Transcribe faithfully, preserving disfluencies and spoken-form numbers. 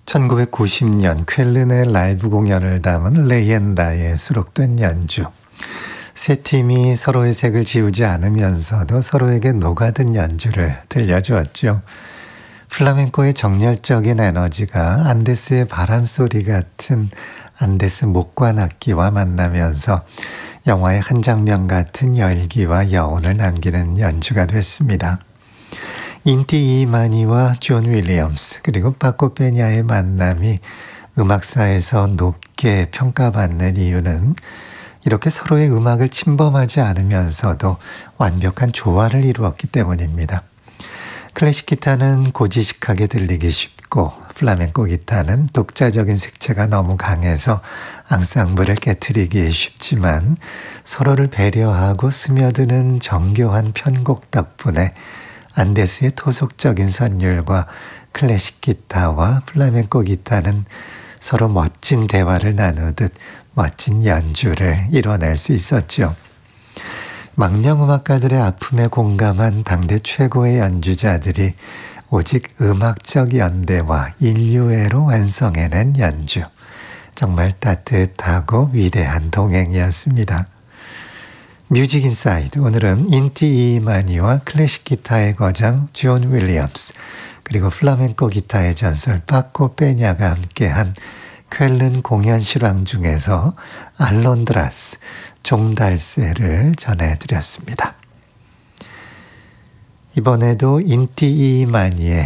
천구백구십 년 쾰른의 라이브 공연을 담은 레옌다에 수록된 연주. 세 팀이 서로의 색을 지우지 않으면서도 서로에게 녹아든 연주를 들려주었죠. 플라멩코의 정열적인 에너지가 안데스의 바람소리 같은 안데스 목관 악기와 만나면서 영화의 한 장면 같은 열기와 여운을 남기는 연주가 됐습니다. 인티 이마니와 존 윌리엄스 그리고 파코 페냐의 만남이 음악사에서 높게 평가받는 이유는 이렇게 서로의 음악을 침범하지 않으면서도 완벽한 조화를 이루었기 때문입니다. 클래식 기타는 고지식하게 들리기 쉽고 플라멩코 기타는 독자적인 색채가 너무 강해서 앙상블을 깨트리기 쉽지만 서로를 배려하고 스며드는 정교한 편곡 덕분에 안데스의 토속적인 선율과 클래식 기타와 플라멩코 기타는 서로 멋진 대화를 나누듯 멋진 연주를 이뤄낼 수 있었죠. 망명음악가들의 아픔에 공감한 당대 최고의 연주자들이 오직 음악적 연대와 인류애로 완성해낸 연주. 정말 따뜻하고 위대한 동행이었습니다. 뮤직 인사이드, 오늘은 인티 이마니와 클래식 기타의 거장 존 윌리엄스 그리고 플라멩코 기타의 전설 파코 페냐가 함께한 쾰른 공연 실황 중에서 알론드라스, 종달새를 전해드렸습니다. 이번에도 인티 이마니의